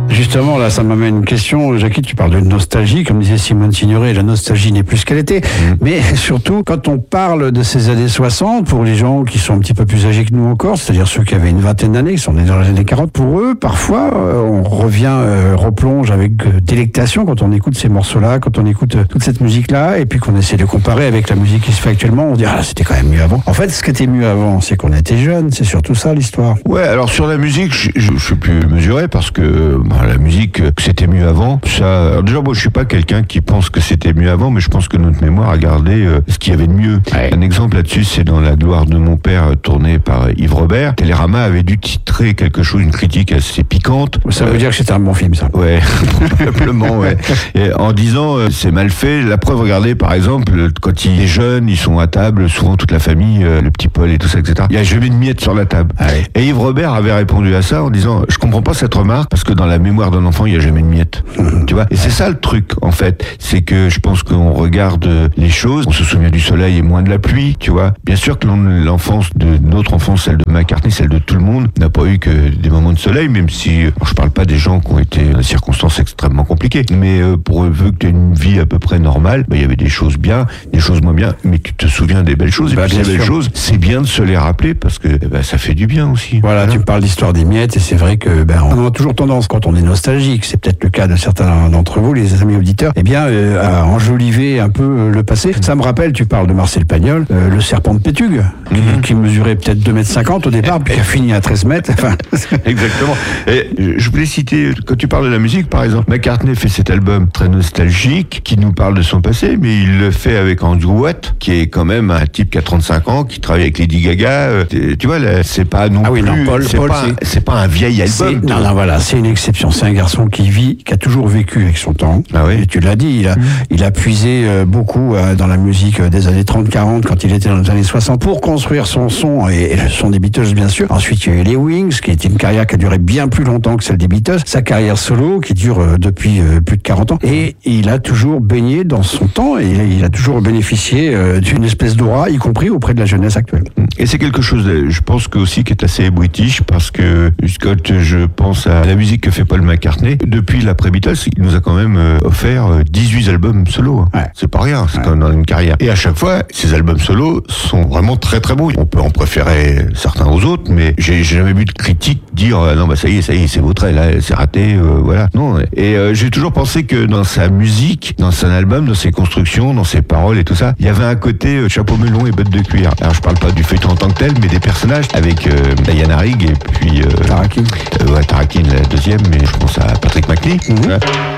Justement, là, ça m'amène une question. Jackie, tu parles de nostalgie. Comme disait Simone Signoret, la nostalgie n'est plus ce qu'elle était. Mais surtout, quand on parle de ces années 60, pour les gens qui sont un petit peu plus âgés que nous encore, c'est-à-dire ceux qui avaient une vingtaine d'années, qui sont nés dans les années 40, pour eux, parfois, on replonge avec délectation quand on écoute ces morceaux-là, quand on écoute toute cette musique-là, et puis qu'on essaie de comparer avec la musique qui se fait actuellement, on se dit, ah, c'était quand même mieux avant. En fait, ce qui était mieux avant, c'est qu'on était jeunes, c'est surtout ça l'histoire. Ouais, alors sur la musique, je suis plus mesuré parce que la musique, que c'était mieux avant, ça. Alors déjà, moi, je suis pas quelqu'un qui pense que c'était mieux avant, mais je pense que notre mémoire a gardé ce qu'il y avait de mieux. Ouais. Un exemple là-dessus, c'est dans La gloire de mon père, tourné par Yves Robert. Télérama avait dû titrer quelque chose, une critique assez piquante. Ça veut dire que c'était un bon film, ça. Ouais, probablement, ouais. Et en disant, c'est mal fait. La preuve, regardez, par exemple, quand il est jeune, ils sont à table, souvent toute la famille, le petit Paul et tout ça, etc. Il n'y a jamais de miettes sur la table. Ouais. Et Yves Robert avait répondu à ça en disant, je comprends pas cette remarque, parce que dans la mémoire d'un enfant, il n'y a jamais de miettes. Tu vois? Et c'est ça le truc, en fait. C'est que je pense qu'on regarde les choses, on se souvient du soleil et moins de la pluie, tu vois. Bien sûr que l'enfance de notre enfance, celle de McCartney, celle de tout le monde, n'a pas eu que des moments de soleil, même si, alors je parle pas des gens qui ont été dans des circonstances extrêmement compliquées, mais pour eux que tu aies une vie à peu près normale, il y avait des choses bien, des choses moins bien, mais tu te souviens des belles choses, et puis ces belles choses, c'est bien de se les rappeler, parce que ça fait du bien aussi. Voilà, tu me parles d'histoire des miettes, et c'est vrai que on a toujours tendance, quand on est nostalgique, c'est peut-être le cas de certains d'entre vous, les amis auditeurs, à enjoliver un peu le passé. Ça me rappelle, tu parles de Marcel Pagnol, le serpent de Pétugue, qui mesurait peut-être 2,50 m au départ, puis qui a fini à 13 mètres. Enfin... Exactement. Et je voulais citer, quand tu parles de la musique, par exemple, McCartney fait cet album très nostalgique, qui nous parle de son passé, mais il le fait avec Andrew Watt, qui est quand même un type qui a 35 ans, qui travaille avec Lady Gaga. Tu vois, là, c'est pas non plus... Non, Paul, c'est pas un vieil album. Voilà, c'est une exception. C'est un garçon qui a toujours vécu avec son temps. Ah oui. Et tu l'as dit, il a puisé beaucoup dans la musique des années 30-40, quand il était dans les années 60, pour construire son son, et le son des Beatles, bien sûr. Ensuite, il y a eu les Wings, qui était une carrière qui a duré bien plus longtemps que celle des Beatles. Sa carrière solo, qui dure depuis plus de 40 ans. Et il a toujours baigné dans son temps, et il a toujours bénéficié d'une espèce d'aura, y compris auprès de la jeunesse actuelle. Et c'est quelque chose, je pense que aussi, qui est assez british, parce que quand je pense à la musique que fait Paul McCartney, depuis l'après-Beatles, il nous a quand même offert 18 albums solo. Ouais. C'est pas rien, c'est quand même dans une carrière. Et à chaque fois, ces albums solo sont vraiment très très beaux. On peut en préférer certains aux autres, mais j'ai jamais vu de critique dire non, ça y est, c'est vautré, là, c'est raté, voilà. Non. Et j'ai toujours pensé que dans sa musique, dans son album, dans ses constructions, dans ses paroles et tout ça, il y avait un côté chapeau melon et bottes de cuir. Alors je parle pas du feuilleton en tant que tel, mais des personnages avec Diana Rigg et puis Tarakin. Tarakin la deuxième, mais je pense à Patrick McNee.